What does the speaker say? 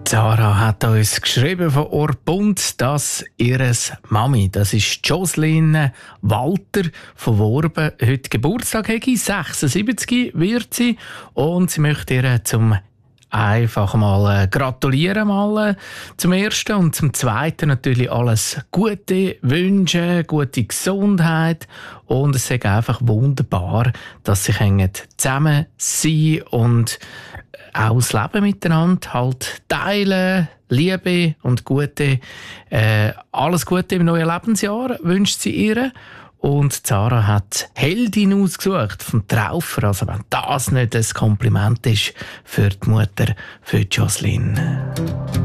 Zara hat uns geschrieben von Orpund, dass ihre Mami, das ist Jocelyn Walter von Worben, heute Geburtstag hat. 76 wird sie und sie möchte ihr zum einfach mal gratulieren zum ersten und zum zweiten natürlich alles Gute wünschen, gute Gesundheit und es ist einfach wunderbar, dass sie zusammen sein und auch das Leben miteinander halt teilen, Liebe und alles Gute im neuen Lebensjahr wünscht sie ihr. Und Zara hat Heldin ausgesucht vom Traufer. Also wenn das nicht ein Kompliment ist für die Mutter, für Jocelyn.